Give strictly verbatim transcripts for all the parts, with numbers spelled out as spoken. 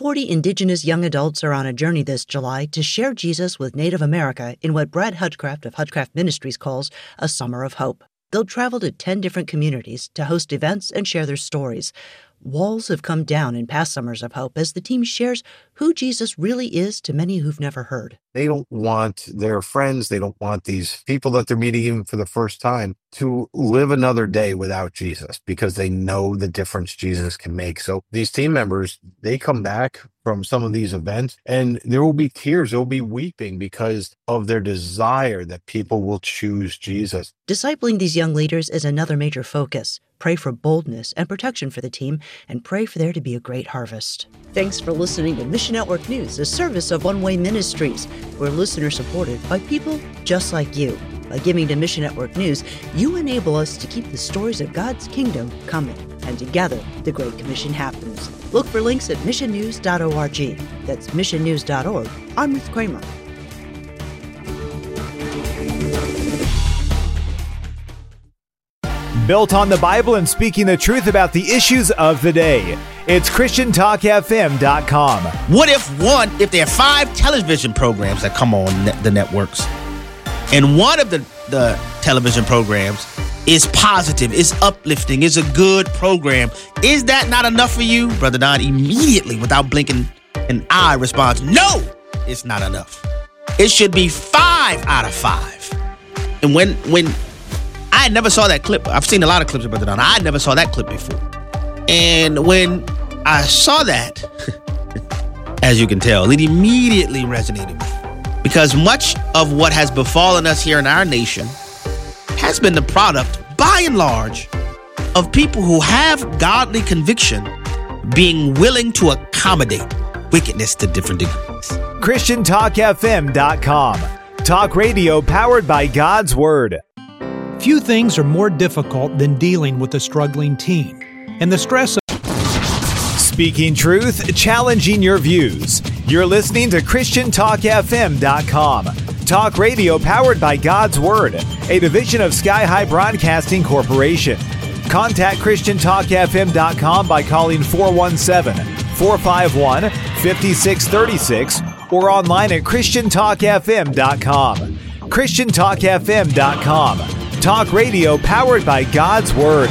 forty Indigenous young adults are on a journey this July to share Jesus with Native America in what Brad Hudcraft of Hudcraft Ministries calls a Summer of Hope. They'll travel to ten different communities to host events and share their stories. Walls have come down in past Summers of Hope as the team shares who Jesus really is to many who've never heard. They don't want their friends, they don't want these people that they're meeting even for the first time to live another day without Jesus because they know the difference Jesus can make. So these team members, they come back from some of these events and there will be tears, there will be weeping because of their desire that people will choose Jesus. Discipling these young leaders is another major focus. Pray for boldness and protection for the team, and pray for there to be a great harvest. Thanks for listening to Mission Network News, a service of One Way Ministries. We're listener-supported by people just like you. By giving to Mission Network News, you enable us to keep the stories of God's kingdom coming. And together, the Great Commission happens. Look for links at mission news dot org. That's mission news dot org. I'm Ruth Kramer. Built on the Bible and speaking the truth about the issues of the day. It's Christian Talk F M dot com. What if one, if there are five television programs that come on ne- the networks, and one of the, the television programs is positive, is uplifting, is a good program, is that not enough for you? Brother Don immediately, without blinking an eye, responds, no, it's not enough. It should be five out of five. And when when I never saw that clip. I've seen a lot of clips of Brother Don. I never saw that clip before. And when I saw that, as you can tell, it immediately resonated with me. Because much of what has befallen us here in our nation has been the product, by and large, of people who have godly conviction being willing to accommodate wickedness to different degrees. Christian Talk F M dot com. Talk radio powered by God's Word. Few things are more difficult than dealing with a struggling teen and the stress of speaking truth, challenging your views. You're listening to Christian Talk F M dot com. Talk radio powered by God's Word, a division of Sky High Broadcasting Corporation. Contact Christian Talk F M dot com by calling four one seven, four five one, five six three six or online at Christian Talk F M dot com. Christian Talk F M dot com. Talk radio powered by God's Word.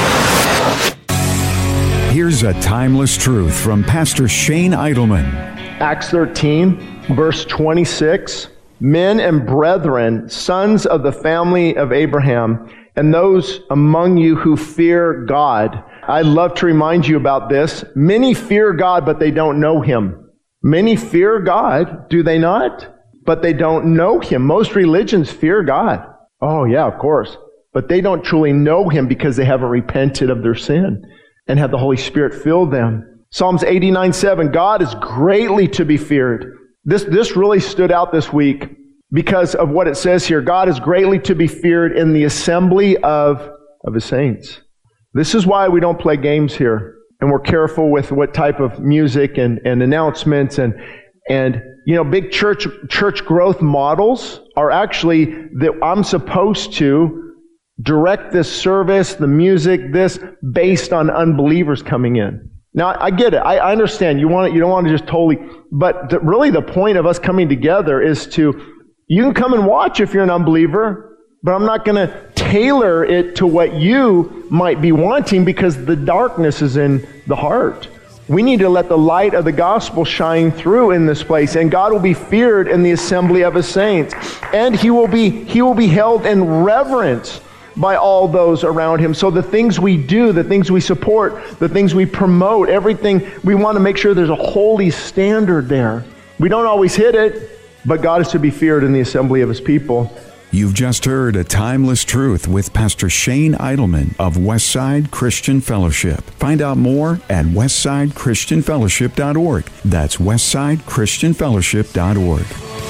Here's a timeless truth from Pastor Shane Idleman. Acts thirteen, verse twenty-six. Men and brethren, sons of the family of Abraham, and those among you who fear God. I'd love to remind you about this. Many fear God, but they don't know Him. Many fear God, do they not? But they don't know Him. Most religions fear God. Oh, yeah, of course. But they don't truly know Him because they haven't repented of their sin and have the Holy Spirit fill them. Psalms eighty-nine seven, God is greatly to be feared. This, this really stood out this week because of what it says here. God is greatly to be feared in the assembly of, of His saints. This is why we don't play games here. And we're careful with what type of music and, and announcements and and you know, big church church growth models are actually that I'm supposed to direct this service, the music, this based on unbelievers coming in. Now, I get it. I, I understand. You want it, you don't want to just totally, but the, really the point of us coming together is to, you can come and watch if you're an unbeliever, but I'm not going to tailor it to what you might be wanting because the darkness is in the heart. We need to let the light of the gospel shine through in this place, and God will be feared in the assembly of His saints, and He will be He will be held in reverence by all those around Him. So the things we do, the things we support, the things we promote, everything, we want to make sure there's a holy standard there. We don't always hit it, but God is to be feared in the assembly of His people. You've just heard a timeless truth with Pastor Shane Idleman of Westside Christian Fellowship. Find out more at westside christian fellowship dot org. That's westside christian fellowship dot org.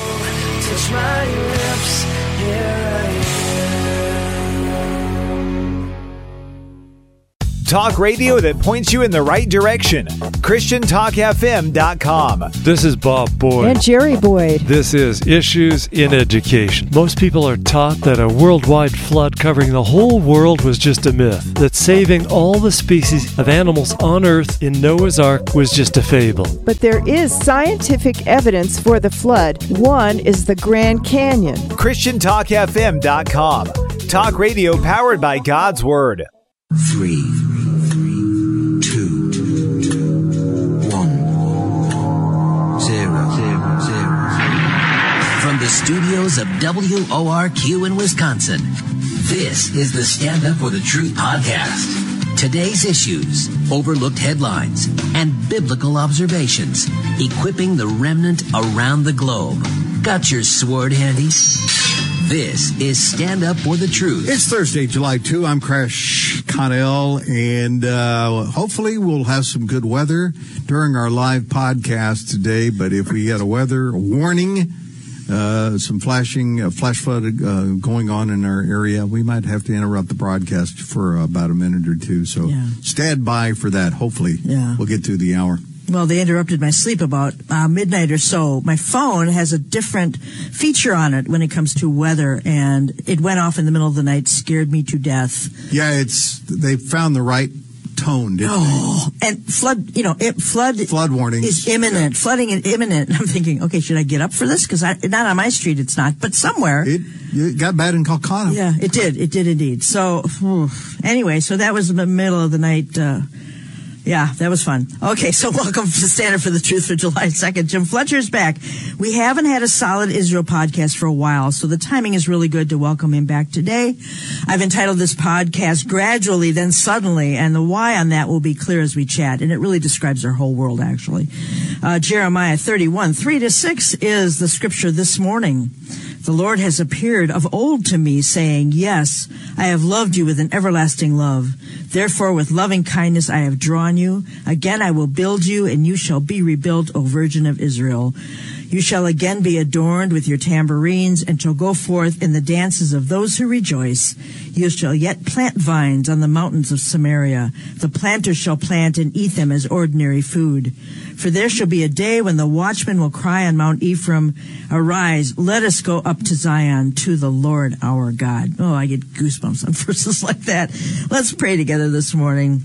Touch my lips, here I am. Talk radio that points you in the right direction. Christian Talk F M dot com. This is Bob Boyd. And Jerry Boyd. This is Issues in Education. Most people are taught that a worldwide flood covering the whole world was just a myth, that saving all the species of animals on Earth in Noah's Ark was just a fable. But there is scientific evidence for the flood. One is the Grand Canyon. Christian Talk F M dot com. Talk radio powered by God's Word. Three, two, one, zero, zero, zero. From the studios of W O R Q in Wisconsin, this is the Stand Up for the Truth podcast. Today's issues, overlooked headlines, and biblical observations, equipping the remnant around the globe. Got your sword handy? This is Stand Up for the Truth. It's Thursday, July second. I'm Crash Connell, and uh, hopefully we'll have some good weather during our live podcast today. But if we get a weather warning, uh, some flashing, uh, flash flood uh, going on in our area, we might have to interrupt the broadcast for uh, about a minute or two. So yeah. Stand by for that. Hopefully yeah. we'll get through the hour. Well, they interrupted my sleep about uh, midnight or so. My phone has a different feature on it when it comes to weather, and it went off in the middle of the night, scared me to death. Yeah, it's they found the right tone, didn't oh, they? And flood, you know, it, flood flood warnings is imminent. Yeah. Flooding is imminent. And I'm thinking, okay, should I get up for this? Because not on my street, it's not, but somewhere. It, it got bad in Colcana. Yeah, it did. It did indeed. So, whew. Anyway, so that was the middle of the night. Uh, Yeah, that was fun. Okay, so welcome to Stand Up for the Truth for July second. Jim Fletcher's back. We haven't had a solid Israel podcast for a while, so the timing is really good to welcome him back today. I've entitled this podcast Gradually, Then Suddenly, and the why on that will be clear as we chat, and it really describes our whole world, actually. Uh, Jeremiah thirty-one, three to six is the scripture this morning. The Lord has appeared of old to me, saying, yes, I have loved you with an everlasting love. Therefore, with loving kindness I have drawn you. Again I will build you, and you shall be rebuilt, O Virgin of Israel. You shall again be adorned with your tambourines, and shall go forth in the dances of those who rejoice. You shall yet plant vines on the mountains of Samaria. The planter shall plant and eat them as ordinary food. For there shall be a day when the watchman will cry on Mount Ephraim, arise, let us go up to Zion, to the Lord our God. Oh, I get goosebumps on verses like that. Let's pray together this morning.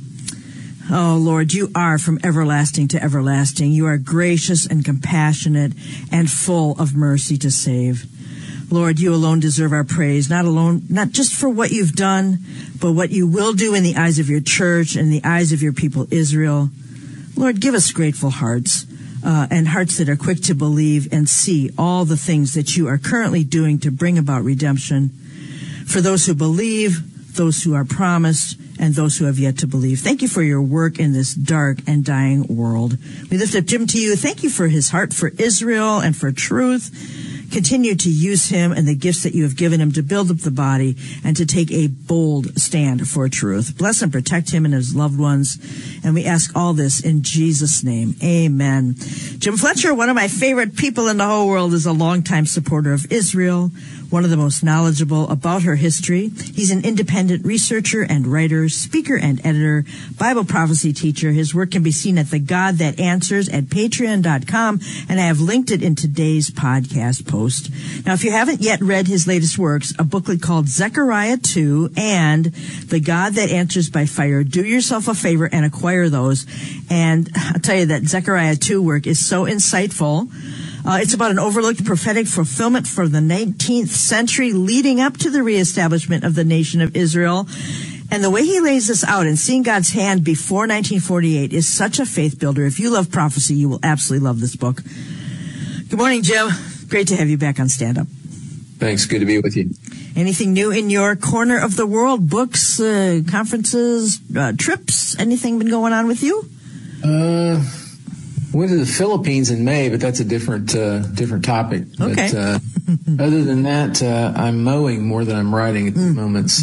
Oh, Lord, you are from everlasting to everlasting. You are gracious and compassionate and full of mercy to save. Lord, you alone deserve our praise, not alone, not just for what you've done, but what you will do in the eyes of your church and the eyes of your people, Israel. Lord, give us grateful hearts uh, and hearts that are quick to believe and see all the things that you are currently doing to bring about redemption. For those who believe, those who are promised, and those who have yet to believe. Thank you for your work in this dark and dying world. We lift up Jim to you. Thank you for his heart for Israel and for truth. Continue to use him and the gifts that you have given him to build up the body and to take a bold stand for truth. Bless and protect him and his loved ones. And we ask all this in Jesus' name. Amen. Jim Fletcher, one of my favorite people in the whole world, is a longtime supporter of Israel, one of the most knowledgeable about her history. He's an independent researcher and writer, speaker and editor, Bible prophecy teacher. His work can be seen at The God That Answers at patreon dot com, and I have linked it in today's podcast post. Now, if you haven't yet read his latest works, a booklet called Zechariah two and The God That Answers by Fire, do yourself a favor and acquire those. And I'll tell you that Zechariah two work is so insightful. Uh, it's about an overlooked prophetic fulfillment for the nineteenth century leading up to the reestablishment of the nation of Israel. And the way he lays this out and seeing God's hand before nineteen forty-eight is such a faith builder. If you love prophecy, you will absolutely love this book. Good morning, Jim. Great to have you back on Stand Up. Thanks. Good to be with you. Anything new in your corner of the world? Books, uh, conferences, uh, trips? Anything been going on with you? Uh... went to the Philippines in May, but that's a different uh, different topic. Okay. But, uh, other than that, uh, I'm mowing more than I'm riding at the moments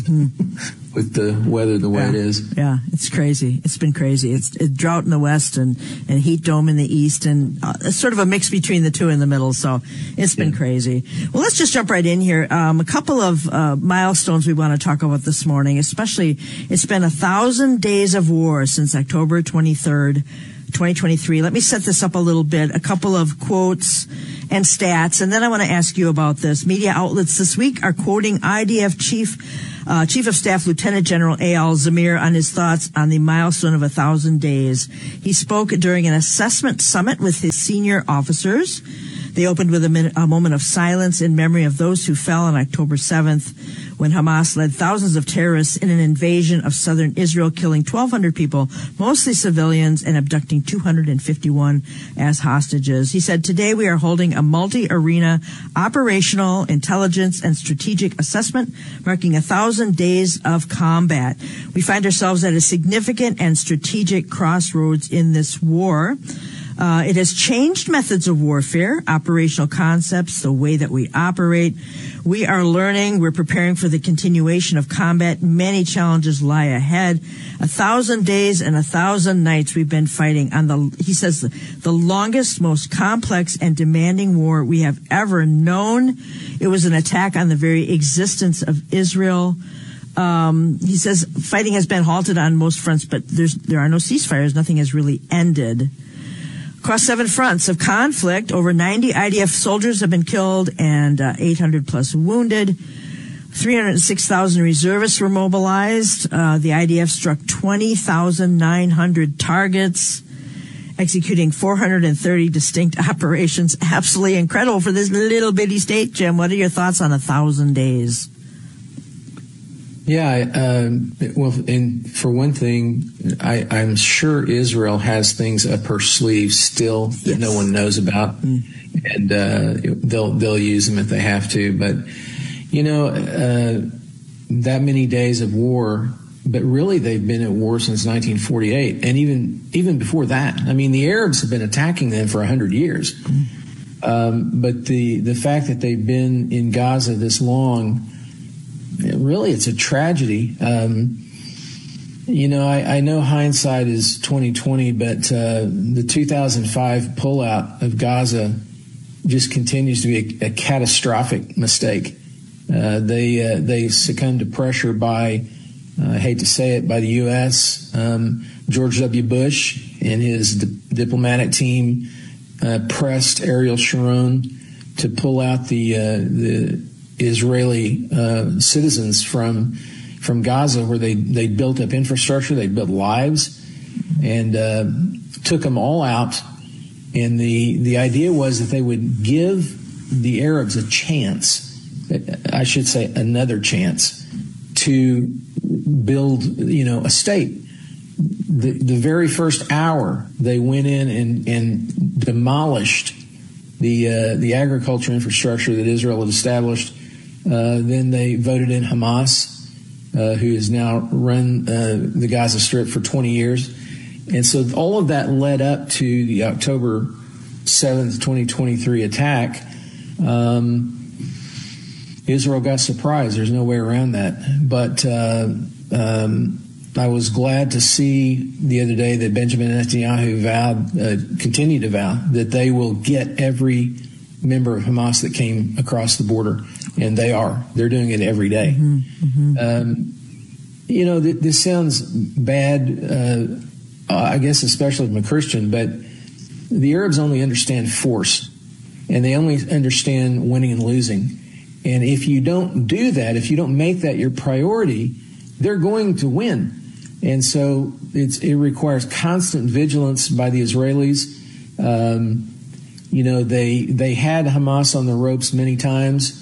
with the weather the way yeah. it is. Yeah, it's crazy. It's been crazy. It's, it's drought in the west and, and heat dome in the east, and uh, it's sort of a mix between the two in the middle. So it's been yeah. crazy. Well, let's just jump right in here. Um, a couple of uh, milestones we want to talk about this morning, especially it's been a thousand days of war since October twenty-third, twenty twenty-three. Let me set this up a little bit. A couple of quotes and stats, and then I want to ask you about this. Media outlets this week are quoting I D F Chief uh, Chief of Staff Lieutenant General Eyal Zamir on his thoughts on the milestone of a thousand days. He spoke during an assessment summit with his senior officers. They opened with a, minute, a moment of silence in memory of those who fell on October seventh when Hamas led thousands of terrorists in an invasion of southern Israel, killing twelve hundred people, mostly civilians, and abducting two hundred fifty-one as hostages. He said, today we are holding a multi-arena operational intelligence and strategic assessment, marking a thousand days of combat. We find ourselves at a significant and strategic crossroads in this war. Uh, it has changed methods of warfare, operational concepts, the way that we operate. We are learning. We're preparing for the continuation of combat. Many challenges lie ahead. A thousand days and a thousand nights we've been fighting on the, he says, the longest, most complex and demanding war we have ever known. It was an attack on the very existence of Israel. Um, he says fighting has been halted on most fronts, but there's, there are no ceasefires. Nothing has really ended. Across seven fronts of conflict, over ninety I D F soldiers have been killed and uh, eight hundred plus wounded. three hundred six thousand reservists were mobilized. Uh, the I D F struck twenty thousand nine hundred targets, executing four hundred thirty distinct operations. Absolutely incredible for this little bitty state, Jim. What are your thoughts on a thousand days? Yeah, um, well, and for one thing, I, I'm sure Israel has things up her sleeve still that yes. no one knows about, mm. and uh, they'll they'll use them if they have to. But you know, uh, that many days of war, but really they've been at war since nineteen forty-eight, and even even before that. I mean, the Arabs have been attacking them for a hundred years, mm. um, but the the fact that they've been in Gaza this long. Really, it's a tragedy. Um, you know, I, I know hindsight is twenty twenty, but uh, the two thousand five pullout of Gaza just continues to be a, a catastrophic mistake. Uh, they uh, they succumbed to pressure by, uh, I hate to say it, by the U S Um, George W. Bush and his di- diplomatic team uh, pressed Ariel Sharon to pull out the uh, the. Israeli uh, citizens from from Gaza, where they they built up infrastructure, they built lives, and uh, took them all out. And the the idea was that they would give the Arabs a chance, I should say another chance, to build, you know, a state. The the very first hour they went in and and demolished the uh, the agriculture infrastructure that Israel had established. Uh, then they voted in Hamas, uh, who has now run uh, the Gaza Strip for twenty years. And so all of that led up to the October seventh, twenty twenty-three attack. Um, Israel got surprised. There's no way around that. But uh, um, I was glad to see the other day that Benjamin Netanyahu vowed, uh, continued to vow, that they will get every member of Hamas that came across the border. And they are. They're doing it every day. Mm-hmm, mm-hmm. Um, you know, th- this sounds bad, uh, I guess, especially from a Christian, but the Arabs only understand force, and they only understand winning and losing. And if you don't do that, if you don't make that your priority, they're going to win. And so it's, it requires constant vigilance by the Israelis. Um, you know, they they had Hamas on the ropes many times.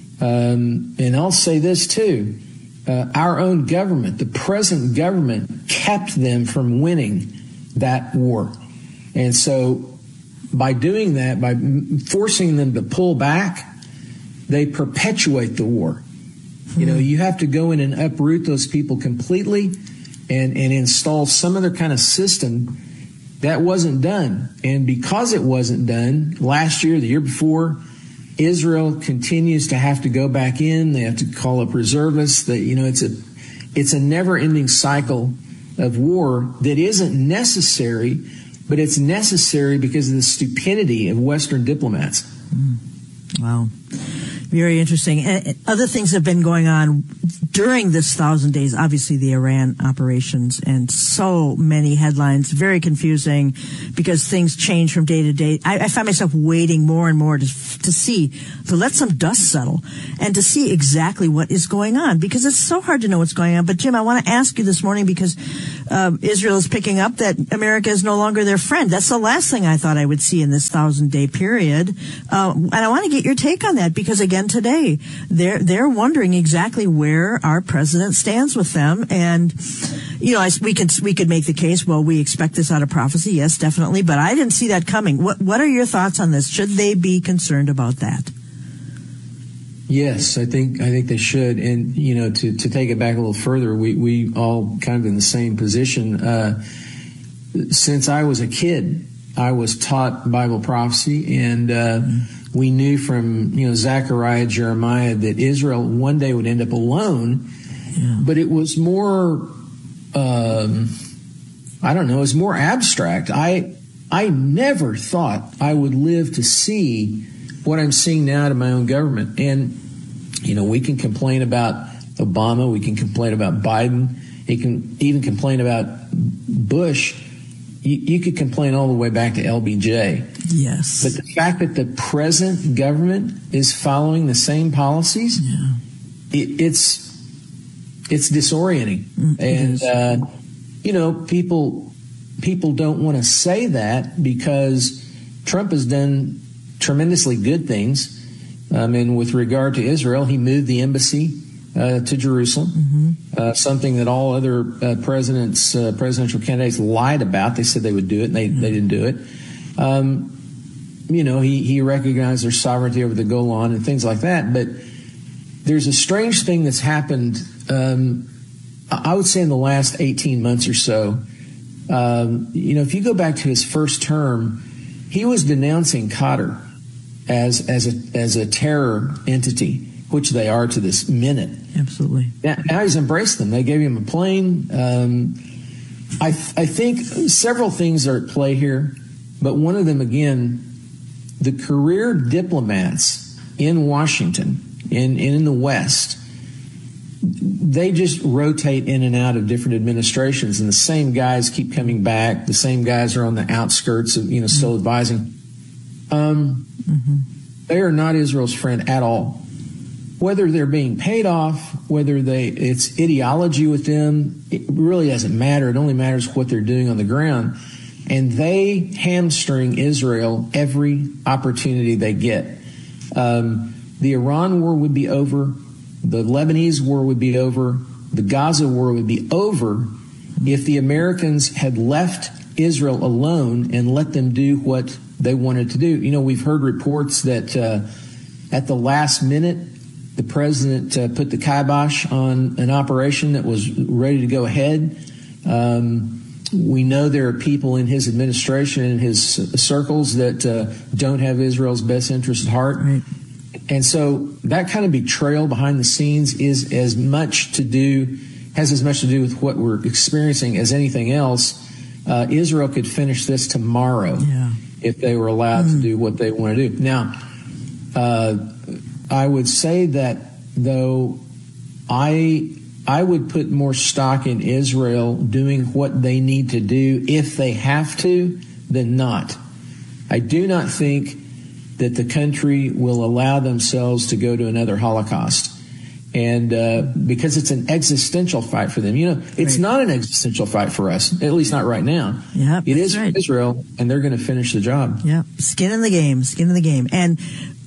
Um, and I'll say this, too. Uh, our own government, the present government, kept them from winning that war. And so by doing that, by forcing them to pull back, they perpetuate the war. Hmm. You know, you have to go in and uproot those people completely and, and install some other kind of system that wasn't done. And because it wasn't done last year, the year before, Israel continues to have to go back in. They have to call up reservists. That, you know, it's a, it's a never-ending cycle of war that isn't necessary, but it's necessary because of the stupidity of Western diplomats. Mm. Wow. Very interesting. And other things have been going on during this thousand days. Obviously, the Iran operations and so many headlines, very confusing because things change from day to day. I, I find myself waiting more and more to, to see, to let some dust settle and to see exactly what is going on because it's so hard to know what's going on. But Jim, I want to ask you this morning because um, Israel is picking up that America is no longer their friend. That's the last thing I thought I would see in this thousand day period. Uh, and I want to get your take on that because again, today, they're they're wondering exactly where our president stands with them, and you know, I, we could we could make the case. Well, we expect this out of prophecy, yes, definitely, but I didn't see that coming. What what are your thoughts on this? Should they be concerned about that? Yes, I think I think they should, and you know, to to take it back a little further, we we all kind of in the same position. Uh, since I was a kid, I was taught Bible prophecy, and uh, we knew from, you know, Zechariah, Jeremiah, that Israel one day would end up alone. Yeah. But it was more, um, I don't know, it was more abstract. I I never thought I would live to see what I'm seeing now to my own government. And, you know, we can complain about Obama, we can complain about Biden, we can even complain about Bush. You, you could complain all the way back to L B J. Yes. But the fact that the present government is following the same policies, yeah. it, it's it's disorienting. Mm, and, it uh, you know, people people don't want to say that because Trump has done tremendously good things. Um, and with regard to Israel, he moved the embassy Uh, to Jerusalem, mm-hmm. uh, something that all other uh, presidents, uh, presidential candidates lied about. They said they would do it, and they, mm-hmm. they didn't do it. Um, you know, he, he recognized their sovereignty over the Golan and things like that. But there's a strange thing that's happened, um, I would say in the last eighteen months or so. Um, you know, if you go back to his first term, he was denouncing Qatar as, as a, as a terror entity, which they are to this minute. Absolutely. Now, now he's embraced them. They gave him a plane. Um, I, th- I think several things are at play here, but one of them, again, the career diplomats in Washington and in, in the West, they just rotate in and out of different administrations, and the same guys keep coming back. The same guys are on the outskirts of, you know, still mm-hmm. advising. Um, mm-hmm. They are not Israel's friend at all. Whether they're being paid off, whether they it's ideology with them, it really doesn't matter. It only matters what they're doing on the ground. And they hamstring Israel every opportunity they get. Um, the Iran war would be over. The Lebanese war would be over. The Gaza war would be over if the Americans had left Israel alone and let them do what they wanted to do. You know, we've heard reports that uh, at the last minute, the president uh, put the kibosh on an operation that was ready to go ahead. Um, we know there are people in his administration and his circles that uh, don't have Israel's best interest at heart. Right. And so that kind of betrayal behind the scenes is as much to do, has as much to do with what we're experiencing as anything else. Uh, Israel could finish this tomorrow yeah. if they were allowed mm. to do what they want to do. Now, uh, I would say that, though, I I would put more stock in Israel doing what they need to do if they have to than not. I do not think that the country will allow themselves to go to another Holocaust. And uh, because it's an existential fight for them. You know, it's right. not an existential fight for us, at least not right now. Yep, it is right. for Israel, and they're going to finish the job. Yeah, skin in the game, skin in the game. And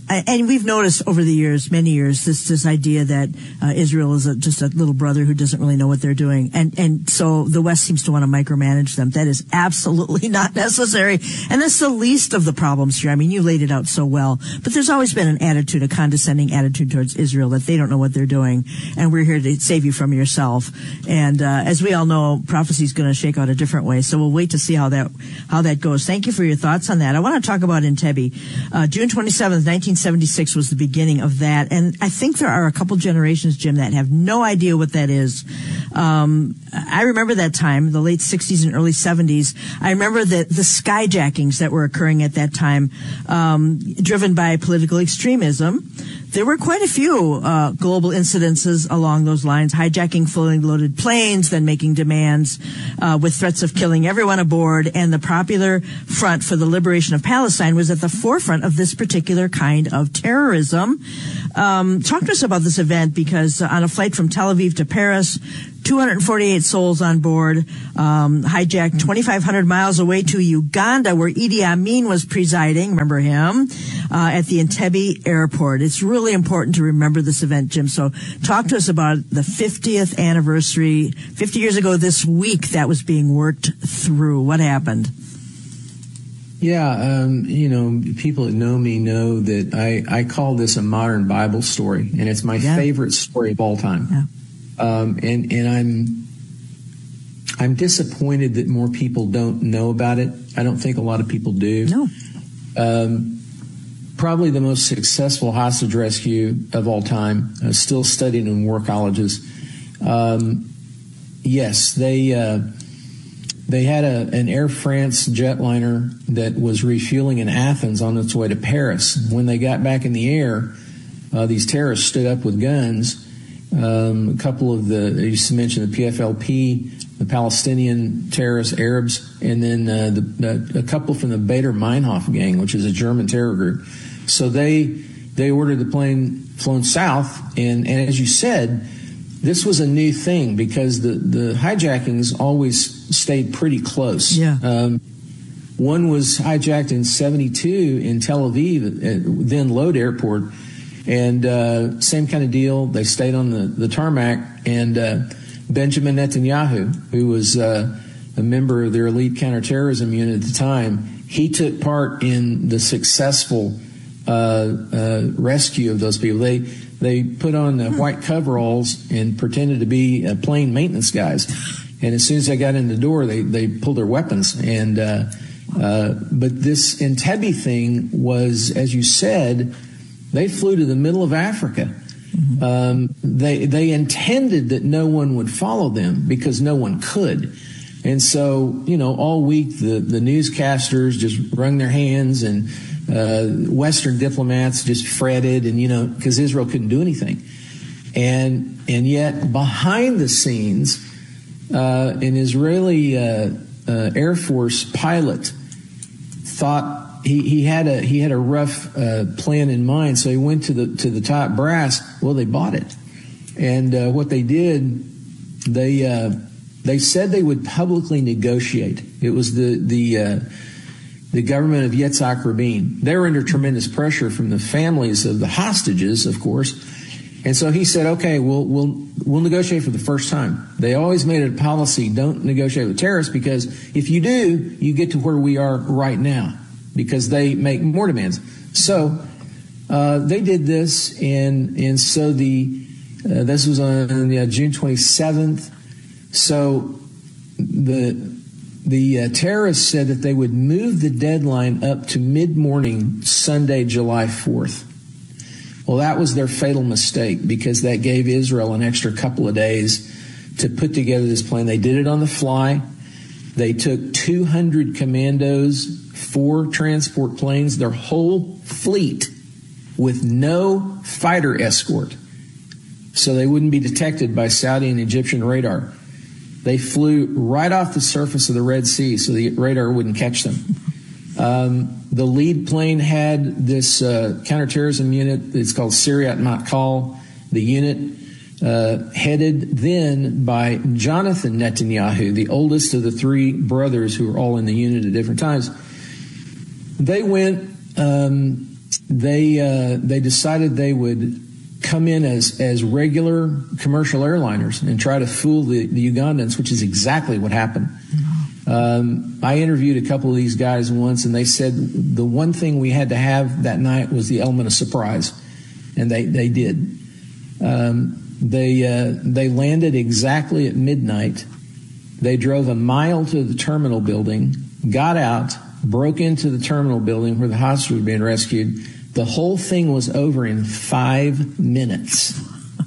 and we've noticed over the years, many years, this this idea that uh, Israel is a, just a little brother who doesn't really know what they're doing, and and so the West seems to want to micromanage them. That is absolutely not necessary, and that's the least of the problems here. I mean, you laid it out so well, but there's always been an attitude, a condescending attitude towards Israel, that they don't know what they're doing, and we're here to save you from yourself. And uh, as we all know, prophecy is going to shake out a different way. So we'll wait to see how that how that goes. Thank you for your thoughts on that. I want to talk about Entebbe. Uh, June twenty-seventh, nineteen seventy-six was the beginning of that. And I think there are a couple generations, Jim, that have no idea what that is. Um, I remember that time, the late sixties and early seventies. I remember the, the skyjackings that were occurring at that time, um, driven by political extremism. There were quite a few uh, global incidences along those lines, hijacking fully loaded planes, then making demands uh, with threats of killing everyone aboard. And the Popular Front for the Liberation of Palestine was at the forefront of this particular kind of terrorism. Um, talk to us about this event, because uh, on a flight from Tel Aviv to Paris, two hundred forty-eight souls on board, um, hijacked twenty-five hundred miles away to Uganda, where Idi Amin was presiding, remember him, uh, at the Entebbe airport. It's really important to remember this event, Jim. So talk to us about the fiftieth anniversary, fifty years ago this week, that was being worked through. What happened? Yeah, um, you know, people that know me know that I, I call this a modern Bible story, and it's my yeah. favorite story of all time. Yeah. Um, and, and I'm, I'm disappointed that more people don't know about it. I don't think a lot of people do. No. Um, probably the most successful hostage rescue of all time, uh, still studied in war colleges. Um, yes, they, uh, they had a, an Air France jetliner that was refueling in Athens on its way to Paris. When they got back in the air, uh, these terrorists stood up with guns. Um, a couple of the, you used to mention the P F L P, the Palestinian terrorists, Arabs, and then uh, the, the, a couple from the Baader Meinhof gang, which is a German terror group. So they they ordered the plane flown south, and, and as you said, this was a new thing because the, the hijackings always stayed pretty close. Yeah. Um, one was hijacked in seventy-two in Tel Aviv, at then Lod Airport. And uh, same kind of deal. They stayed on the, the tarmac, and uh, Benjamin Netanyahu, who was uh, a member of their elite counterterrorism unit at the time, he took part in the successful uh, uh, rescue of those people. They they put on uh, white coveralls and pretended to be uh, plane maintenance guys. And as soon as they got in the door, they they pulled their weapons. And uh, uh, but this Entebbe thing was, as you said, they flew to the middle of Africa. Mm-hmm. Um, they they intended that no one would follow them because no one could. And so, you know, all week the, the newscasters just wrung their hands, and uh, Western diplomats just fretted, and, you know, because Israel couldn't do anything. And and yet behind the scenes, uh, an Israeli uh, uh, Air Force pilot thought He, he had a he had a rough uh, plan in mind, so he went to the to the top brass. Well, they bought it, and uh, what they did, they uh, they said they would publicly negotiate. It was the the uh, the government of Yitzhak Rabin. They were under tremendous pressure from the families of the hostages, of course, and so he said, "Okay, we'll we'll we'll negotiate for the first time." They always made it a policy: don't negotiate with terrorists, because if you do, you get to where we are right now, because they make more demands. So uh, they did this, and and so the uh, this was on uh, June twenty-seventh. So the the uh, terrorists said that they would move the deadline up to mid-morning Sunday, July fourth. Well, that was their fatal mistake, because that gave Israel an extra couple of days to put together this plan. They did it on the fly. They took two hundred commandos, four transport planes, their whole fleet, with no fighter escort, so they wouldn't be detected by Saudi and Egyptian radar. They flew right off the surface of the Red Sea, so the radar wouldn't catch them. Um, the lead plane had this uh, counterterrorism unit. It's called Siriat Matkal. The unit uh, headed then by Jonathan Netanyahu, the oldest of the three brothers who were all in the unit at different times. They went um, they uh, they decided they would come in as, as regular commercial airliners and try to fool the, the Ugandans, which is exactly what happened. Um, I interviewed a couple of these guys once, and they said the one thing we had to have that night was the element of surprise, and they, they did. Um, they uh, they landed exactly at midnight. They drove a mile to the terminal building, got out, broke into the terminal building where the hostage was being rescued. The whole thing was over in five minutes.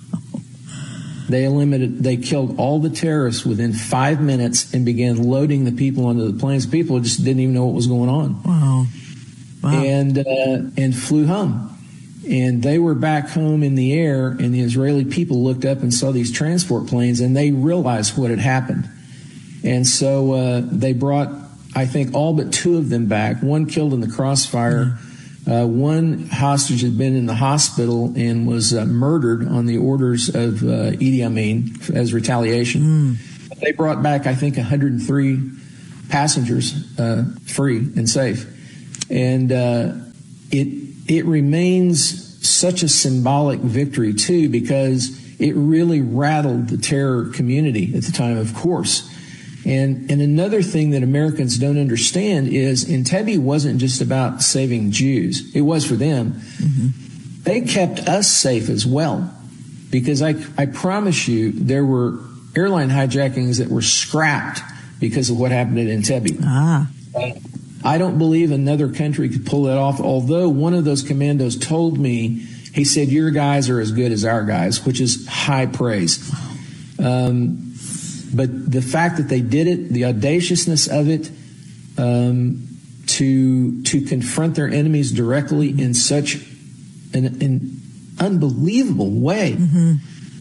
They eliminated, they killed all the terrorists within five minutes and began loading the people onto the planes. People just didn't even know what was going on. Wow. Wow. And, uh, and flew home. And they were back home in the air, and the Israeli people looked up and saw these transport planes, and they realized what had happened. And so uh, they brought, I think, all but two of them back. One killed in the crossfire. Mm-hmm. Uh, one hostage had been in the hospital and was uh, murdered on the orders of uh, Idi Amin as retaliation. Mm. They brought back, I think, one hundred three passengers uh, free and safe. And uh, it it remains such a symbolic victory, too, because it really rattled the terror community at the time, of course. And, and another thing that Americans don't understand is Entebbe wasn't just about saving Jews. It was for them. Mm-hmm. They kept us safe as well, because I, I promise you there were airline hijackings that were scrapped because of what happened at Entebbe. Ah. Uh, I don't believe another country could pull that off, although one of those commandos told me, he said, your guys are as good as our guys, which is high praise. Um, But the fact that they did it, the audaciousness of it, um, to to confront their enemies directly in such an, an unbelievable way, mm-hmm.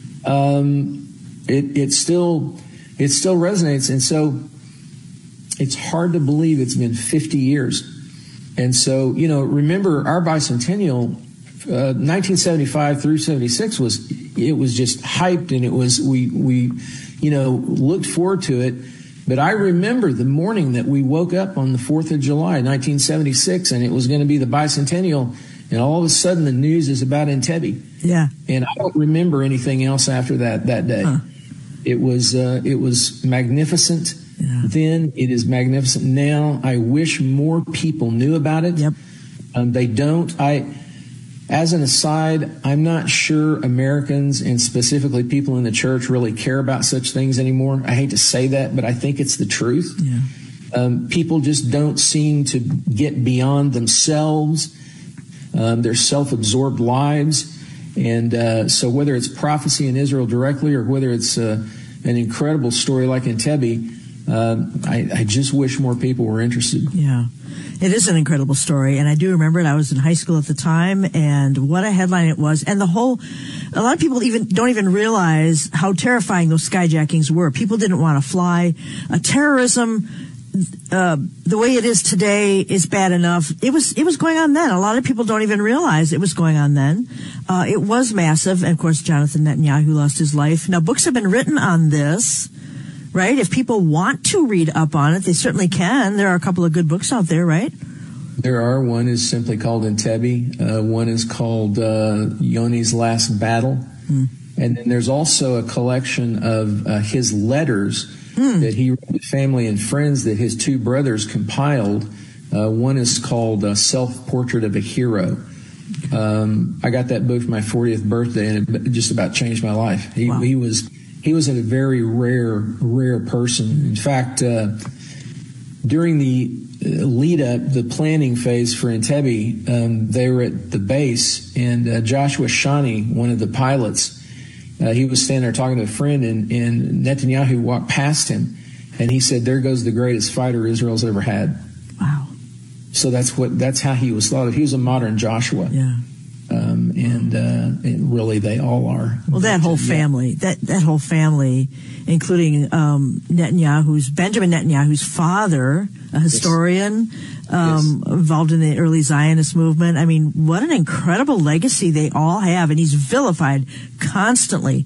um, it it still it still resonates, and so it's hard to believe it's been fifty years. And so, you know, remember our bicentennial, uh, nineteen seventy-five through seventy-six was it was just hyped, and it was we we. you know, looked forward to it. But I remember the morning that we woke up on the fourth of July, nineteen seventy-six, and it was going to be the bicentennial, and all of a sudden the news is about Entebbe. Yeah. And I don't remember anything else after that that day. Huh. It was uh, it was magnificent yeah. then. It is magnificent now. I wish more people knew about it. Yep. Um, they don't. I... As an aside, I'm not sure Americans, and specifically people in the church, really care about such things anymore. I hate to say that, but I think it's the truth. Yeah. Um, people just don't seem to get beyond themselves, um, their self-absorbed lives. And uh, so whether it's prophecy in Israel directly or whether it's uh, an incredible story like Entebbe, uh, I, I just wish more people were interested. Yeah. It is an incredible story, and I do remember it. I was in high school at the time, and what a headline it was. And the whole, a lot of people even don't even realize how terrifying those skyjackings were. People didn't want to fly. Uh, terrorism, uh, the way it is today is bad enough. It was, it was going on then. A lot of people don't even realize it was going on then. Uh, it was massive. And of course, Jonathan Netanyahu lost his life. Now, books have been written on this. Right? If people want to read up on it, they certainly can. There are a couple of good books out there, right? There are. One is simply called Entebbe. Uh, one is called uh, Yoni's Last Battle. Hmm. And then there's also a collection of uh, his letters hmm. that he wrote to family and friends that his two brothers compiled. Uh, one is called uh, Self-Portrait of a Hero. Um, I got that book for my fortieth birthday, and it just about changed my life. He, wow. he was... He was a very rare, rare person. In fact, uh, during the lead up, the planning phase for Entebbe, um, they were at the base, and uh, Joshua Shani, one of the pilots, uh, he was standing there talking to a friend, and, and Netanyahu walked past him, and he said, "There goes the greatest fighter Israel's ever had." Wow! So that's what that's how he was thought of. He was a modern Joshua. Yeah. Um, and, uh, and really they all are. Well, that whole family, that, that whole family, including, um, Netanyahu's, Benjamin Netanyahu's father, a historian, yes. um, yes. involved in the early Zionist movement. I mean, what an incredible legacy they all have. And he's vilified constantly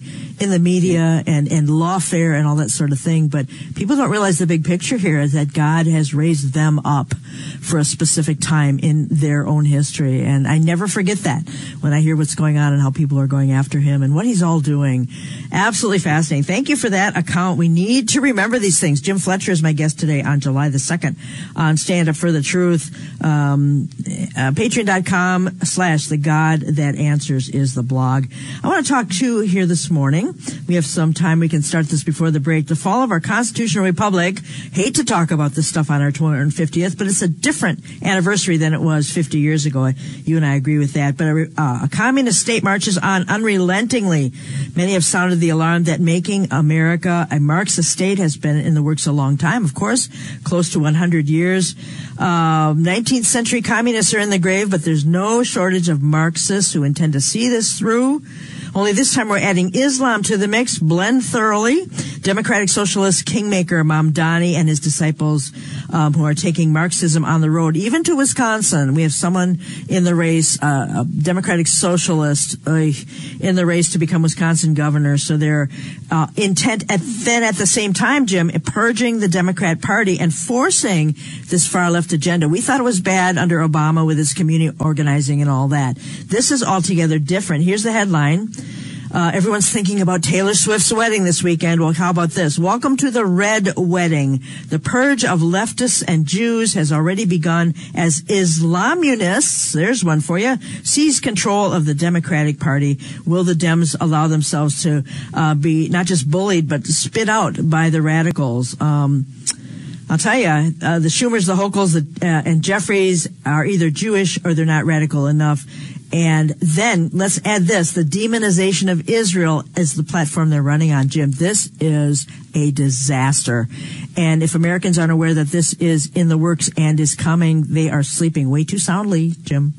in the media and, and lawfare and all that sort of thing. But people don't realize the big picture here is that God has raised them up for a specific time in their own history. And I never forget that when I hear what's going on and how people are going after him and what he's all doing. Absolutely fascinating. Thank you for that account. We need to remember these things. Jim Fletcher is my guest today on July the second on Stand Up for the Truth. Um, uh, Patreon.com slash the God That Answers is the blog. I want to talk to here this morning. We have some time. We can start this before the break. The fall of our constitutional republic. Hate to talk about this stuff on our two hundred fiftieth, but it's a different anniversary than it was fifty years ago. You and I agree with that. But a, uh, a communist state marches on unrelentingly. Many have sounded the alarm that making America a Marxist state has been in the works a long time, of course, close to one hundred years. Uh, nineteenth century communists are in the grave, but there's no shortage of Marxists who intend to see this through. Only this time we're adding Islam to the mix. Blend thoroughly. Democratic Socialist Kingmaker Mamdani and his disciples um, who are taking Marxism on the road, even to Wisconsin. We have someone in the race, uh, a Democratic Socialist uh, in the race to become Wisconsin governor. So they're uh, intent at then at the same time, Jim, purging the Democrat Party and forcing this far left agenda. We thought it was bad under Obama with his community organizing and all that. This is altogether different. Here's the headline. Uh, everyone's thinking about Taylor Swift's wedding this weekend. Well, how about this? Welcome to the Red Wedding. The purge of leftists and Jews has already begun as Islamunists, there's one for you, seize control of the Democratic Party. Will the Dems allow themselves to uh, be not just bullied, but spit out by the radicals? Um, I'll tell you, uh, the Schumers, the Hokels, the, uh, and Jeffries are either Jewish or they're not radical enough. And then let's add this. The demonization of Israel is the platform they're running on, Jim. This is a disaster. And if Americans aren't aware that this is in the works and is coming, they are sleeping way too soundly, Jim.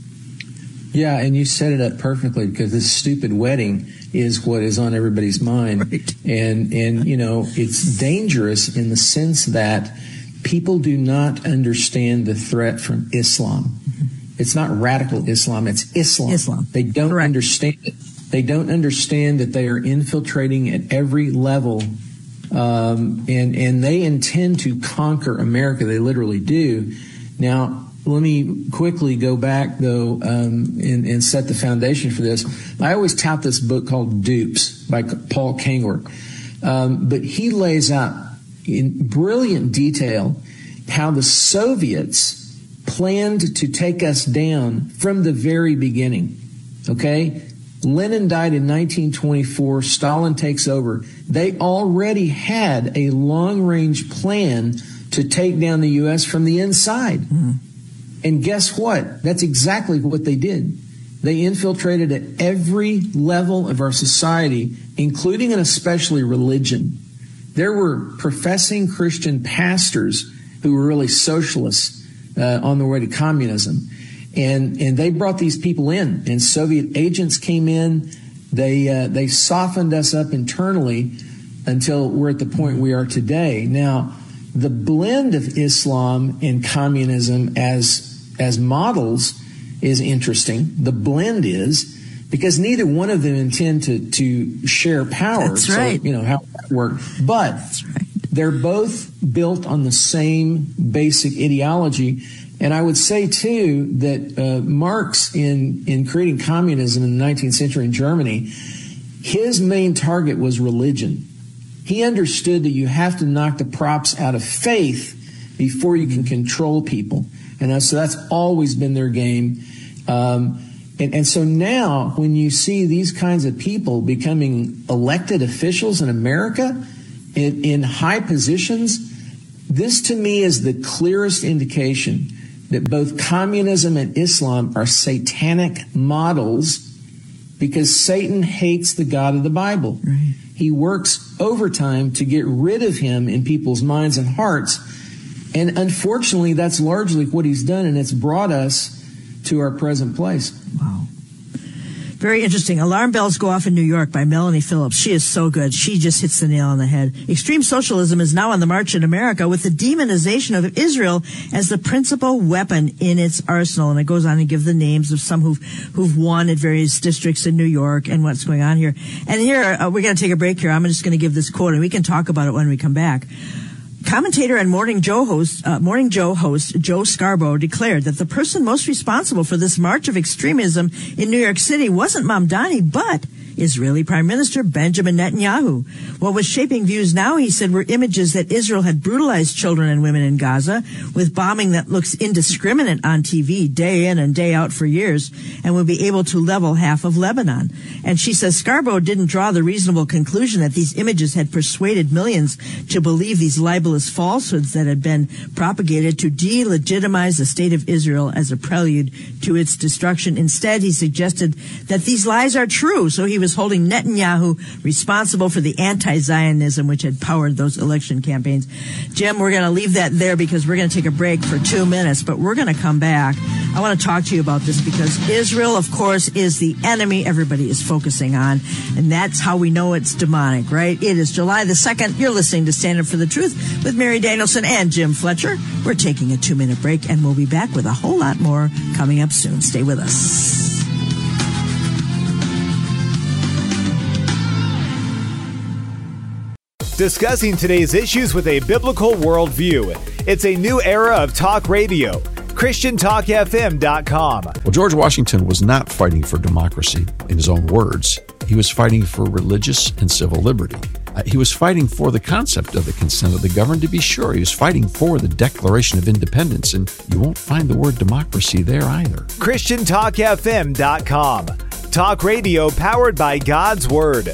Yeah, and you set it up perfectly because this stupid wedding is what is on everybody's mind. Right. And, and, you know, it's dangerous in the sense that people do not understand the threat from Islam. It's not radical Islam, it's Islam. Islam. They don't Correct. understand it. They don't understand that they are infiltrating at every level, um, and, and they intend to conquer America. They literally do. Now, let me quickly go back, though, um, and, and set the foundation for this. I always tout this book called Dupes by Paul Kengor. Um, but he lays out in brilliant detail how the Soviets planned to take us down from the very beginning. Okay? Lenin died in nineteen twenty-four. Stalin takes over. They already had a long-range plan to take down the U S from the inside. Mm. And guess what? That's exactly what they did. They infiltrated at every level of our society, including and especially religion. There were professing Christian pastors who were really socialists Uh, on the way to communism. And and they brought these people in, and Soviet agents came in. They uh, they softened us up internally until we're at the point we are today. Now, the blend of Islam and communism as as models is interesting. The blend is because neither one of them intend to, to share power. That's right. So, you know, how that works. But That's right. They're both built on the same basic ideology. And I would say, too, that uh, Marx, in, in creating communism in the nineteenth century in Germany, his main target was religion. He understood that you have to knock the props out of faith before you can control people. And so that's always been their game. Um, and, and so now when you see these kinds of people becoming elected officials in America, In, in high positions, this to me is the clearest indication that both communism and Islam are satanic models because Satan hates the God of the Bible. Right. He works overtime to get rid of him in people's minds and hearts. And unfortunately, that's largely what he's done, and it's brought us to our present place. Wow. Very interesting. Alarm Bells Go Off in New York by Melanie Phillips. She is so good. She just hits the nail on the head. Extreme socialism is now on the march in America with the demonization of Israel as the principal weapon in its arsenal. And it goes on to give the names of some who've, who've won at various districts in New York and what's going on here. And here, uh, we're going to take a break here. I'm just going to give this quote and we can talk about it when we come back. Commentator and Morning Joe host, uh, Morning Joe host Joe Scarborough declared that the person most responsible for this march of extremism in New York City wasn't Mamdani, but Israeli Prime Minister Benjamin Netanyahu. What was shaping views now, he said, were images that Israel had brutalized children and women in Gaza with bombing that looks indiscriminate on T V day in and day out for years and would be able to level half of Lebanon. And she says Scarborough didn't draw the reasonable conclusion that these images had persuaded millions to believe these libelous falsehoods that had been propagated to delegitimize the state of Israel as a prelude to its destruction. Instead, he suggested that these lies are true, so he was holding Netanyahu responsible for the anti-Zionism which had powered those election campaigns. Jim, we're going to leave that there because we're going to take a break for two minutes, but we're going to come back. I want to talk to you about this because Israel, of course, is the enemy everybody is focusing on, and that's how we know it's demonic, right? It is July the second. You're listening to Stand Up for the Truth with Mary Danielson and Jim Fletcher. We're taking a two-minute break, and we'll be back with a whole lot more coming up soon. Stay with us. Discussing today's issues with a biblical worldview. It's a new era of talk radio. Christian Talk F M dot com. Well, George Washington was not fighting for democracy in his own words. He was fighting for religious and civil liberty. Uh, he was fighting for the concept of the consent of the governed, to be sure. He was fighting for the Declaration of Independence, and you won't find the word democracy there either. Christian Talk F M dot com. Talk radio powered by God's Word.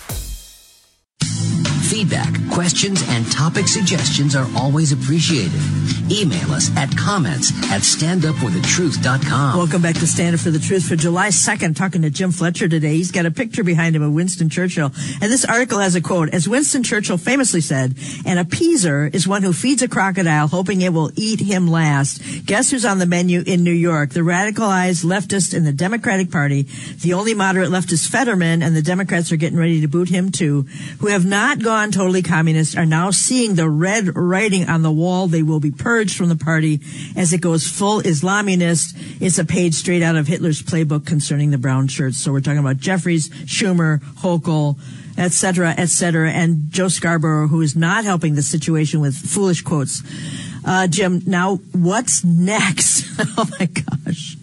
Feedback, questions, and topic suggestions are always appreciated. Email us at comments at stand up for the truth dot com. Welcome back to Stand Up for the Truth for July second. Talking to Jim Fletcher today. He's got a picture behind him of Winston Churchill. And this article has a quote. As Winston Churchill famously said, an appeaser is one who feeds a crocodile hoping it will eat him last. Guess who's on the menu in New York? The radicalized leftist in the Democratic Party, the only moderate leftist Fetterman, and the Democrats are getting ready to boot him too, who have not gone totally communist, are now seeing the red writing on the wall. They will be purged from the party as it goes full Islaminist. It's a page straight out of Hitler's playbook concerning the brown shirts. So we're talking about Jeffries, Schumer, Hochul, et cetera, et cetera, and Joe Scarborough, who is not helping the situation with foolish quotes. Uh, Jim, now what's next? Oh my gosh.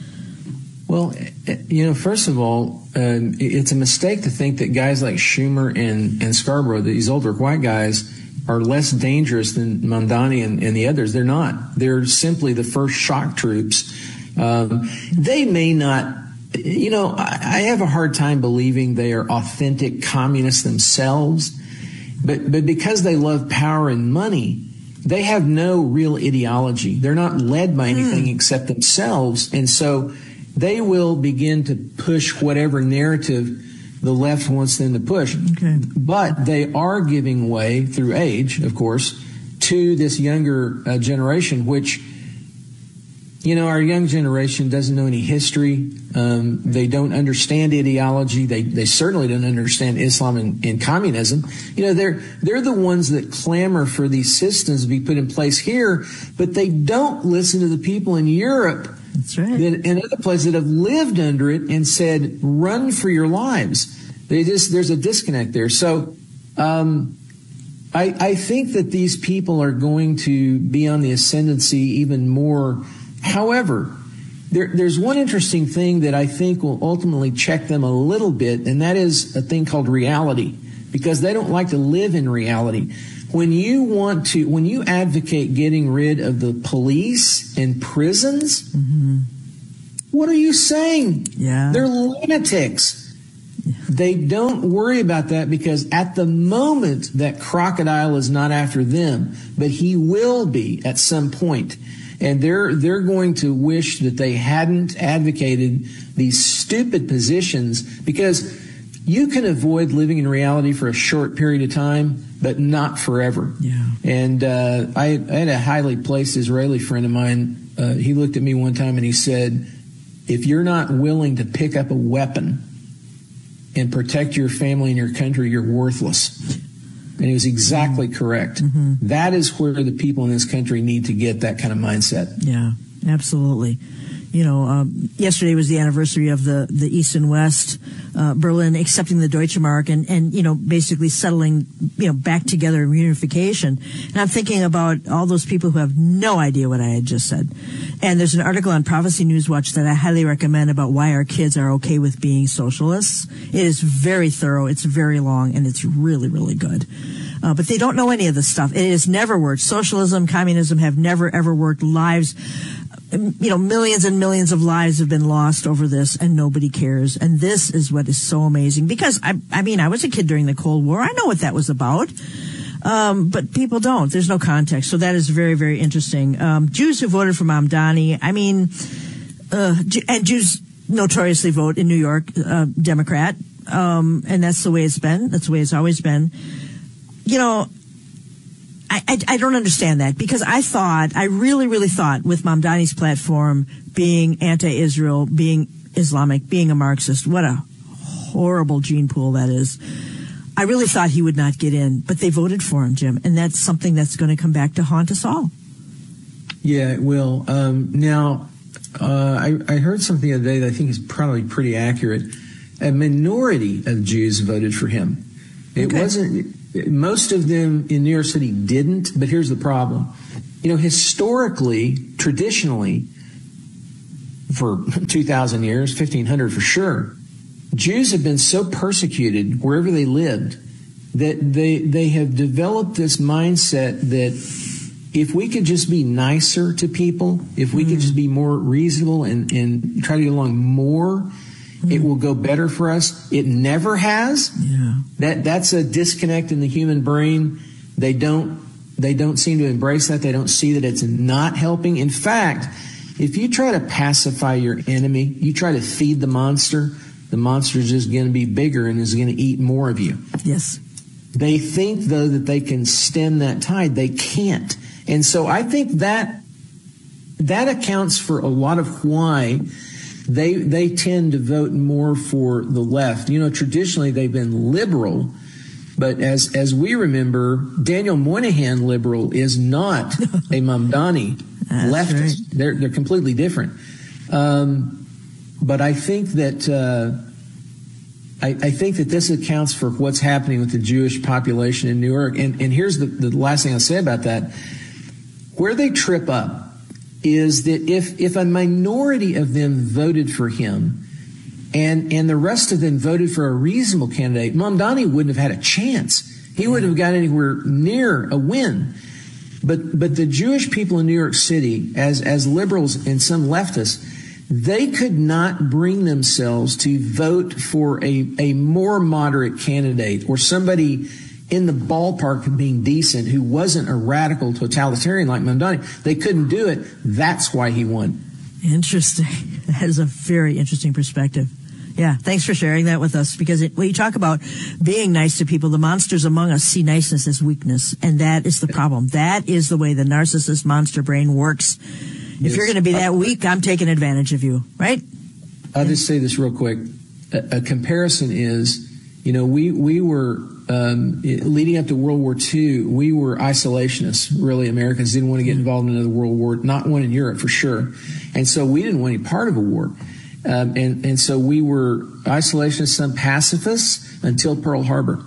Well, you know, first of all, uh, it's a mistake to think that guys like Schumer and, and Scarborough, these older white guys, are less dangerous than Mamdani and, and the others. They're not. They're simply the first shock troops. Um, they may not, you know, I, I have a hard time believing they are authentic communists themselves, but, but because they love power and money, they have no real ideology. They're not led by anything mm. except themselves. And so they will begin to push whatever narrative the left wants them to push. Okay. But they are giving way, through age, of course, to this younger uh, generation, which, you know, our young generation doesn't know any history. Um, they don't understand ideology. They they certainly don't understand Islam and, and communism. You know, they're they're the ones that clamor for these systems to be put in place here, but they don't listen to the people in Europe. That's right. And other places that have lived under it and said, run for your lives. They just, there's a disconnect there. So um, I, I think that these people are going to be on the ascendancy even more. However, there, there's one interesting thing that I think will ultimately check them a little bit, and that is a thing called reality, because they don't like to live in reality. When you want to, when you advocate getting rid of the police and prisons, mm-hmm. what are you saying? Yeah. They're lunatics. Yeah. They don't worry about that because at the moment that crocodile is not after them, but he will be at some point. And they're, they're going to wish that they hadn't advocated these stupid positions, because you can avoid living in reality for a short period of time, but not forever. Yeah. And uh, I, I had a highly placed Israeli friend of mine. Uh, he looked at me one time and he said, if you're not willing to pick up a weapon and protect your family and your country, you're worthless. And he was exactly correct. Mm-hmm. That is where the people in this country need to get that kind of mindset. Yeah, absolutely. You know, um, yesterday was the anniversary of the, the East and West, uh, Berlin accepting the Deutsche Mark and, and, you know, basically settling, you know, back together in reunification. And I'm thinking about all those people who have no idea what I had just said. And there's an article on Prophecy Newswatch that I highly recommend about why our kids are okay with being socialists. It is very thorough, it's very long, and it's really, really good. Uh, but they don't know any of this stuff. It has never worked. Socialism, communism have never, ever worked. Lives, you know, millions and millions of lives have been lost over this, and nobody cares. And this is what is so amazing. Because, I, I mean, I was a kid during the Cold War. I know what that was about. Um, but people don't. There's no context. So that is very, very interesting. Um, Jews who voted for Mamdani, I mean, uh, and Jews notoriously vote in New York, uh, Democrat. Um, and that's the way it's been. That's the way it's always been. You know, I, I, I don't understand that, because I thought, I really, really thought with Mamdani's platform being anti-Israel, being Islamic, being a Marxist, what a horrible gene pool that is. I really thought he would not get in, but they voted for him, Jim, and that's something that's going to come back to haunt us all. Yeah, it will. Um, now, uh, I, I heard something the other day that I think is probably pretty accurate. A minority of Jews voted for him. It okay. wasn't, most of them in New York City didn't, but here's the problem. You know, historically, traditionally, for two thousand years, fifteen hundred for sure, Jews have been so persecuted wherever they lived that they they have developed this mindset that if we could just be nicer to people, if we mm. could just be more reasonable and, and try to get along more, mm. it will go better for us. It never has. Yeah. That that's a disconnect in the human brain. They don't they don't seem to embrace that. They don't see that it's not helping. In fact, if you try to pacify your enemy, you try to feed the monster, the monster is just going to be bigger and is going to eat more of you. Yes. They think, though, that they can stem that tide. They can't. And so I think that that accounts for a lot of why they they tend to vote more for the left. You know, traditionally they've been liberal, but as as we remember, Daniel Moynihan liberal is not a Mamdani leftist. Right. They're they're completely different. Um, But I think that uh, I, I think that this accounts for what's happening with the Jewish population in New York. And, and here's the, the last thing I'll say about that. Where they trip up is that if if a minority of them voted for him and and the rest of them voted for a reasonable candidate, Mamdani wouldn't have had a chance. He wouldn't have got anywhere near a win. But but the Jewish people in New York City, as as liberals and some leftists, they could not bring themselves to vote for a, a more moderate candidate or somebody in the ballpark of being decent who wasn't a radical totalitarian like Mamdani. They couldn't do it. That's why he won. Interesting. That is a very interesting perspective. Yeah, thanks for sharing that with us, because it, when you talk about being nice to people, the monsters among us see niceness as weakness, and that is the problem. That is the way the narcissist monster brain works. If yes. you're going to be that weak, I'm taking advantage of you, right? I'll just say this real quick. A, a comparison is, you know, we, we were, um, leading up to World War Two, we were isolationists, really. Americans didn't want to get involved in another world war, not one in Europe for sure. And so we didn't want any part of a war. Um, and, and so we were isolationists, some pacifists, until Pearl Harbor.